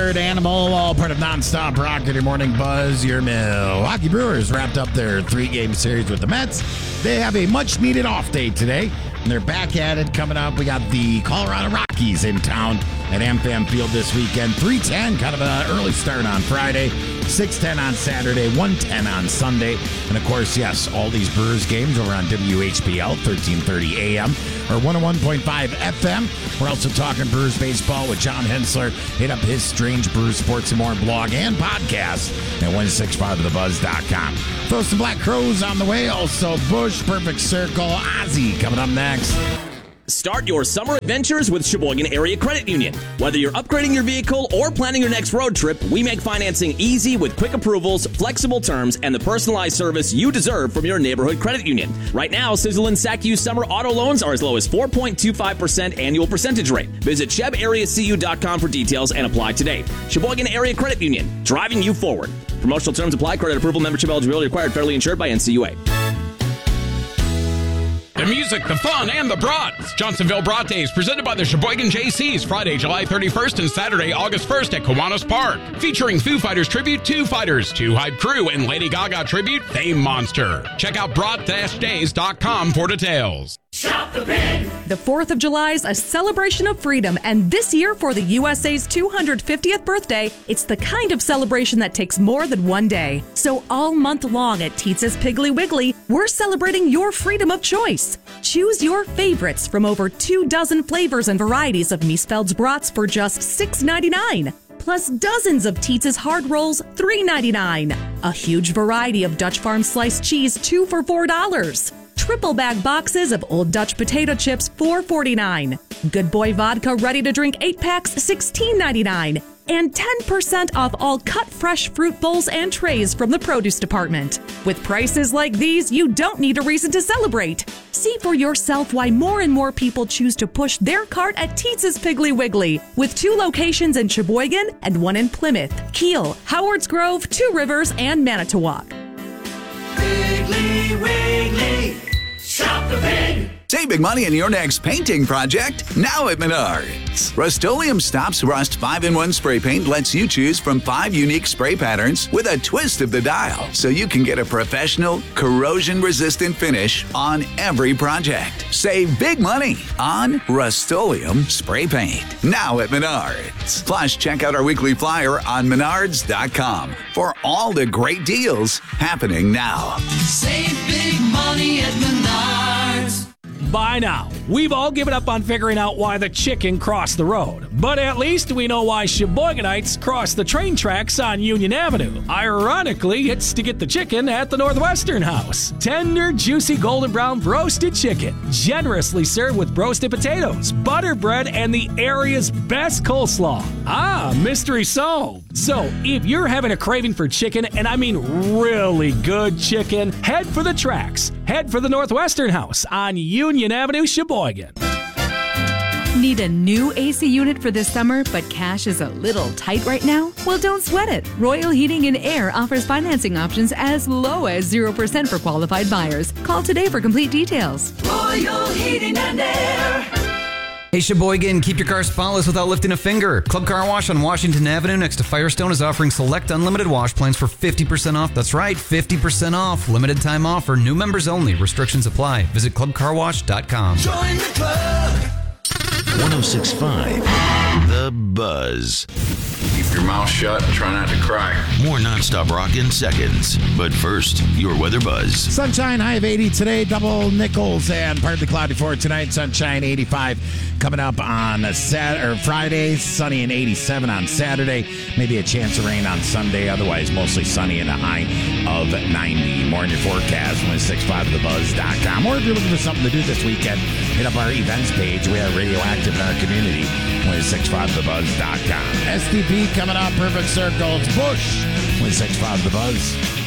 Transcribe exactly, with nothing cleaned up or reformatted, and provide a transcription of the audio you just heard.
Bird, Animal, all part of Nonstop Rocket, your morning buzz. Your Milwaukee Brewers wrapped up their three-game series with the Mets. They have a much-needed off day today, and they're back at it coming up. We got the Colorado Rockies in town at AmFam Field this weekend. three ten, kind of an early start on Friday. six ten on Saturday, one ten on Sunday. And, of course, yes, all these Brewers games over on W H B L, thirteen thirty A M or one oh one point five F M. We're also talking Brewers baseball with John Hensler. Hit up his Strange Brewers Sports and More blog and podcast at one sixty-five the buzz dot com. Throw some Black Crows on the way. Also, Bush, Perfect Circle, Ozzy coming up next. Start your summer adventures with Sheboygan Area Credit Union. Whether you're upgrading your vehicle or planning your next road trip, we make financing easy with quick approvals, flexible terms, and the personalized service you deserve from your neighborhood credit union. Right now, Sizzle and S A C U summer auto loans are as low as four point two five percent annual percentage rate. Visit Sheb Area C U dot com for details and apply today. Sheboygan Area Credit Union, driving you forward. Promotional terms apply. Credit approval, membership eligibility required. Federally insured by N C U A. The music, the fun, and the brats. Johnsonville Brat Days, presented by the Sheboygan J Cs, Friday, July thirty-first and Saturday, August first at Kiwanis Park. Featuring Foo Fighters tribute, Two Fighters, Two Hype Crew, and Lady Gaga tribute, Fame Monster. Check out brat days dot com for details. Shop the Pig! The fourth of July is a celebration of freedom, and this year for the U S A's two hundred fiftieth birthday, it's the kind of celebration that takes more than one day. So all month long at Teetz's Piggly Wiggly, we're celebrating your freedom of choice. Choose your favorites from over two dozen flavors and varieties of Miesfeld's brats for just six ninety-nine. Plus dozens of Teetz's hard rolls, three ninety-nine. A huge variety of Dutch Farm sliced cheese, two for four dollars. Triple bag boxes of Old Dutch potato chips, four forty-nine. Good Boy vodka ready to drink eight packs, sixteen ninety-nine. And ten percent off all cut fresh fruit bowls and trays from the produce department. With prices like these, you don't need a reason to celebrate. See for yourself why more and more people choose to push their cart at Teetz's Piggly Wiggly, with two locations in Sheboygan and one in Plymouth, Kiel, Howards Grove, Two Rivers, and Manitowoc. Piggly Wiggly, shop the pig! Save big money in your next painting project now at Menards. Rust-Oleum Stops Rust five in one spray paint lets you choose from five unique spray patterns with a twist of the dial, so you can get a professional, corrosion-resistant finish on every project. Save big money on Rust-Oleum spray paint now at Menards. Plus, check out our weekly flyer on menards dot com for all the great deals happening now. Save big money at Menards. By now, we've all given up on figuring out why the chicken crossed the road. But at least we know why Sheboyganites cross the train tracks on Union Avenue. Ironically, it's to get the chicken at the Northwestern House. Tender, juicy, golden brown roasted chicken. Generously served with roasted potatoes, butter bread, and the area's best coleslaw. Ah, mystery solved. So, if you're having a craving for chicken, and I mean really good chicken, head for the tracks. Head for the Northwestern House on Union Avenue, Sheboygan. Need a new A C unit for this summer, but cash is a little tight right now? Well, don't sweat it. Royal Heating and Air offers financing options as low as zero percent for qualified buyers. Call today for complete details. Royal Heating and Air. Hey Sheboygan, keep your car spotless without lifting a finger. Club Car Wash on Washington Avenue next to Firestone is offering select unlimited wash plans for fifty percent off. That's right, fifty percent off. Limited time offer, new members only. Restrictions apply. Visit club car wash dot com. Join the club. ten sixty-five The Buzz. Keep your mouth shut and try not to cry. More nonstop rock in seconds. But first, your weather buzz. Sunshine, high of eighty today, double nickels, and partly cloudy for tonight. Sunshine, eighty-five coming up on a Sat or Friday. Sunny and eighty-seven on Saturday. Maybe a chance of rain on Sunday. Otherwise, mostly sunny and a high of ninety. More in your forecast, one sixty-five the buzz dot com. Or if you're looking for something to do this weekend, hit up our events page. We have Radioactive in our community, one sixty-five the buzz dot com. S T P coming up, Perfect Circle. It's Bush, one sixty-five The Buzz.